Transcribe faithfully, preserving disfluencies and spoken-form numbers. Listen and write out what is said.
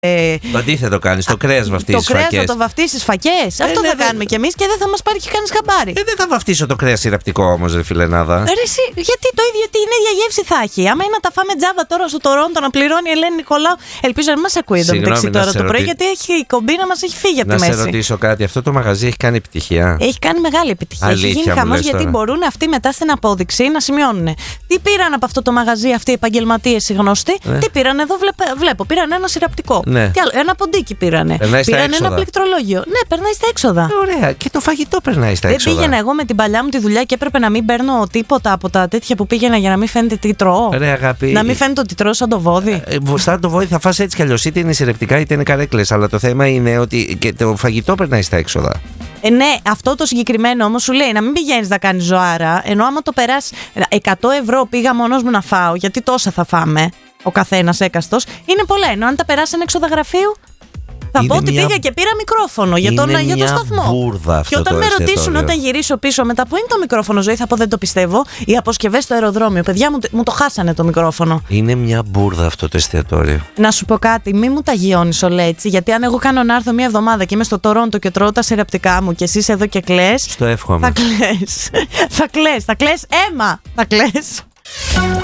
Ε, το αντίθετο κάνεις, το κρέας βαφτίζεις φακές. Το κρέας θα το βαφτίσεις φακές. Ε, Αυτό ναι, θα δε... κάνουμε κι εμείς και δεν θα μας πάρει και κανείς χαμπάρι. Ε, δεν θα βαφτίσω το κρέας σιραπτικό όμως, ρε φιλενάδα. Ρε, εσύ, γιατί το ίδιο, την ίδια γεύση θα έχει. Άμα είναι να τα φάμε τζάμπα τώρα στο Τορόντο να πληρώνει η Ελένη Νικολάου. Ελπίζω να μην μας ακούει εδώ μεταξύ τώρα το πρωί, γιατί έχει η κομπίνα μας έχει φύγει από τη μέση. Να σε ρωτήσω κάτι, αυτό το μαγαζί έχει κάνει επιτυχία? Έχει κάνει μεγάλη επιτυχία. Αλήθεια, έχει γίνει χαμός, γιατί μπορούν αυτοί μετά στην απόδειξη να σημειώνουν τι πήραν από αυτό το μαγαζί αυτοί οι επαγγελματίες οι γνωστοί. Ναι. Τι πήραν εδώ, βλέπω, βλέπω πήραν ένα σιραπτικό. Ναι. Τι άλλο, ένα ποντίκι πήρανε. Περνάει πήραν ένα πληκτρολόγιο. Ναι, περνάει στα έξοδα. Ωραία. Και το φαγητό περνάει στα Δεν έξοδα. πήγαινα εγώ με την παλιά μου τη δουλειά και έπρεπε να μην παίρνω τίποτα από τα τέτοια που πήγαινα για να μην φαίνεται τι τρώω. Ρε, αγάπη. Να μην φαίνεται ότι τρώω σαν το βόδι. Ε, σαν το βόδι θα φας έτσι κι αλλιώς. Είτε είναι σιρεπτικά είτε είναι καρέκλες. Αλλά το θέμα είναι ότι και το φαγητό περνάει στα έξοδα. Ε, ναι, αυτό το συγκεκριμένο όμως σου λέει να μην πηγαίνεις να κάνεις ζωάρα. Ενώ άμα το περάσει εκατό ευρώ πήγα μόνος μου να φάω, γιατί τόσα θα φάμε ο καθένας έκαστος, είναι πολλά. Ενώ αν τα περάσανε έξοδα γραφείου, θα είναι πω ότι μια... πήγα και πήρα μικρόφωνο για τον, για τον σταθμό. Μπούρδα αυτό. Και όταν το με ρωτήσουν εστιατόριο. όταν γυρίσω πίσω μετά που είναι το μικρόφωνο, ζωή, θα πω δεν το πιστεύω. Οι αποσκευές στο αεροδρόμιο, παιδιά μου, μου το χάσανε το μικρόφωνο. Είναι μια μπούρδα αυτό το εστιατόριο. Να σου πω κάτι, μη μου τα γιώνεις όλα έτσι. Γιατί αν εγώ κάνω να έρθω μια εβδομάδα και είμαι στο Τορόντο και τρώω τα σιραπτικά μου και εσύ εδώ και κλαις. Στο εύχομαι. Θα κλαις. θα κλαις, θα κλαις αίμα. Θα κλαις.